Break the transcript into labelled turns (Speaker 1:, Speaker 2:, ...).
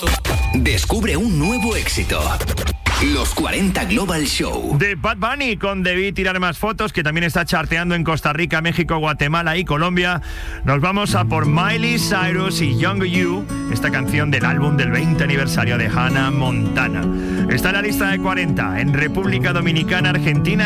Speaker 1: Descubre un nuevo éxito. Los 40 Global Show.
Speaker 2: De Bad Bunny con Debí tirar más fotos, que también está charteando en Costa Rica, México, Guatemala y Colombia. Nos vamos a por Miley Cyrus y Young You, esta canción del álbum del 20 aniversario de Hannah Montana. Está en la lista de 40 en República Dominicana, Argentina